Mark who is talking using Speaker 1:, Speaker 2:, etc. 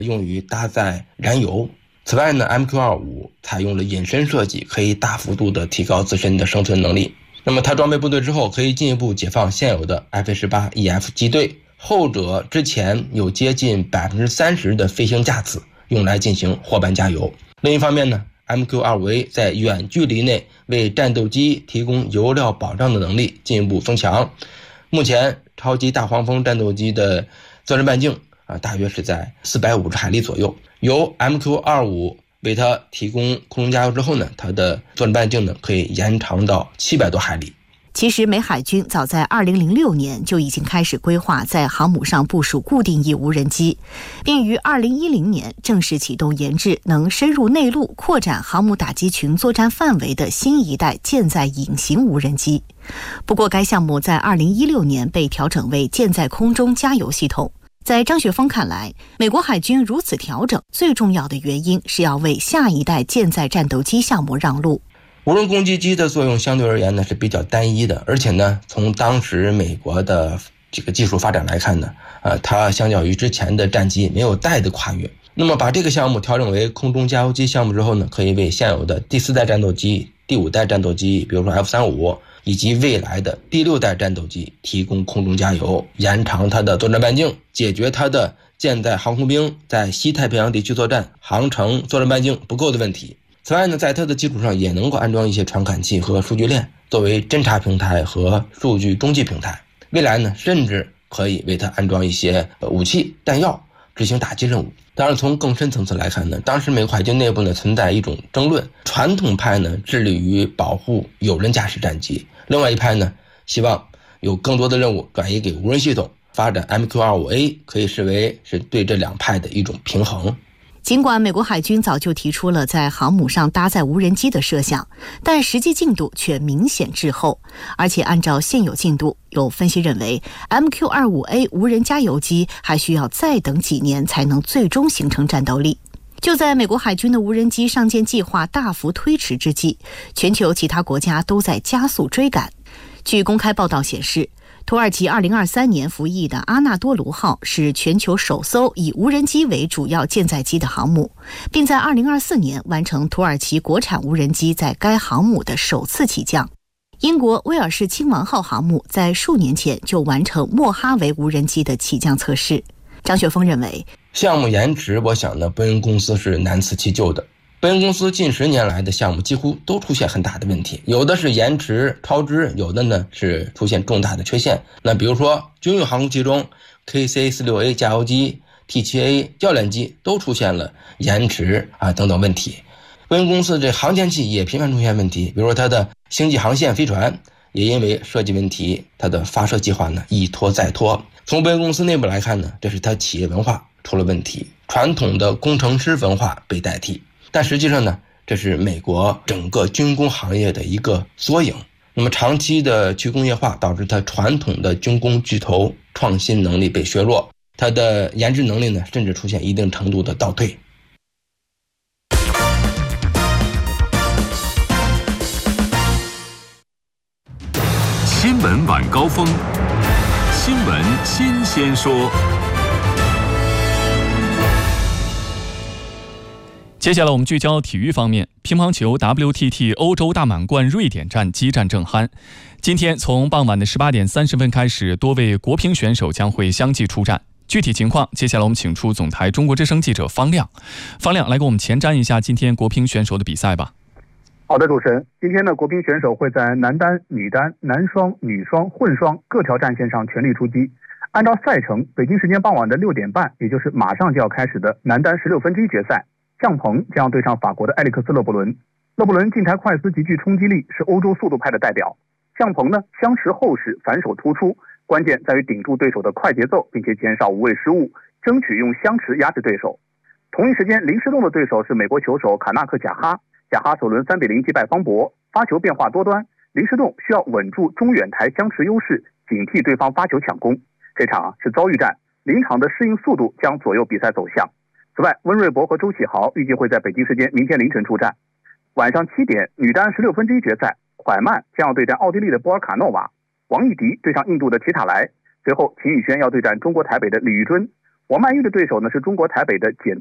Speaker 1: 用于搭载燃油。此外呢 MQ-25 采用了隐身设计，可以大幅度的提高自身的生存能力。那么它装备部队之后，可以进一步解放现有的 F-18EF 机队，后者之前有接近 30% 的飞行架次用来进行伙伴加油。另一方面呢MQ-25A 在远距离内为战斗机提供油料保障的能力进一步增强。目前超级大黄蜂战斗机的作战半径大约是在450海里左右，由 MQ-25 为它提供空中加油之后呢，它的作战半径呢可以延长到700多海里。
Speaker 2: 其实美海军早在2006年就已经开始规划在航母上部署固定翼无人机，并于2010年正式启动研制能深入内陆、扩展航母打击群作战范围的新一代舰载隐形无人机。不过该项目在2016年被调整为舰载空中加油系统。在张雪峰看来，美国海军如此调整最重要的原因是要为下一代舰载战斗机项目让路。
Speaker 1: 无人攻击机的作用相对而言呢是比较单一的，而且呢从当时美国的这个技术发展来看呢，它相较于之前的战机没有代的跨越。那么把这个项目调整为空中加油机项目之后呢，可以为现有的第4代战斗机、第5代战斗机，比如说 F-35以及未来的第6代战斗机提供空中加油，延长它的作战半径，解决它的舰载航空兵在西太平洋地区作战航程作战半径不够的问题。此外呢，在它的基础上也能够安装一些传感器和数据链，作为侦察平台和数据中继平台。未来呢，甚至可以为它安装一些武器弹药，执行打击任务。当然从更深层次来看呢，当时美国海军内部呢存在一种争论，传统派呢致力于保护有人驾驶战机，另外一派呢希望有更多的任务转移给无人系统，发展 MQ-25A 可以视为是对这两派的一种平衡。
Speaker 2: 尽管美国海军早就提出了在航母上搭载无人机的设想，但实际进度却明显滞后。而且按照现有进度，有分析认为 MQ-25A 无人加油机还需要再等几年才能最终形成战斗力。就在美国海军的无人机上舰计划大幅推迟之际，全球其他国家都在加速追赶。据公开报道显示，土耳其2023年服役的阿纳多卢号是全球首艘以无人机为主要舰载机的航母，并在2024年完成土耳其国产无人机在该航母的首次起降。英国威尔士亲王号航母在数年前就完成莫哈维无人机的起降测试。张雪峰认为，
Speaker 1: 项目延迟，我想呢，波音公司是难辞其咎的。波音公司近10年来的项目几乎都出现很大的问题，有的是延迟超支，有的呢是出现重大的缺陷。那比如说军用航空器中 KC-46A 加油机、T-7A 教练机都出现了延迟等等问题。波音公司这航天器也频繁出现问题，比如说它的星际航线飞船也因为设计问题，它的发射计划呢一拖再拖。从波音公司内部来看呢，这是它企业文化出了问题，传统的工程师文化被代替。但实际上呢，这是美国整个军工行业的一个缩影。那么长期的去工业化导致它传统的军工巨头创新能力被削弱，它的研制能力呢甚至出现一定程度的倒退。
Speaker 3: 新闻晚高峰，新闻新鲜说。
Speaker 4: 接下来我们聚焦体育方面，乒乓球 WTT 欧洲大满贯瑞典站激战正酣。今天从傍晚的18点30分开始，多位国乒选手将会相继出战。具体情况，接下来我们请出总台中国之声记者方亮。方亮来给我们前瞻一下今天国乒选手的比赛吧。
Speaker 5: 好的，主持人，今天的国乒选手会在男单、女单、男双、女双、混双各条战线上全力出击。按照赛程，北京时间傍晚的6点半，也就是马上就要开始的男单16分之一决赛，向鹏将对上法国的埃里克斯·勒布伦。勒布伦近台快丝极具冲击力，是欧洲速度派的代表。向鹏呢，相持厚实，反手突出，关键在于顶住对手的快节奏，并且减少无谓失误，争取用相持压制对手。同一时间，林诗栋的对手是美国球手卡纳克贾哈。贾哈首轮3比0击败方博，发球变化多端，林诗栋需要稳住中远台相持优势，警惕对方发球抢攻。这场是遭遇战，临场的适应速度将左右比赛走向。此外，温瑞博和周启豪预计会在北京时间明天凌晨出战。晚上7点，女单16分之一决赛，怀曼将要对战奥地利的波尔卡诺娃，王艺迪对上印度的齐塔莱，随后秦宇轩要对战中国台北的李玉臻。 王曼玉的对手呢是中国台北的简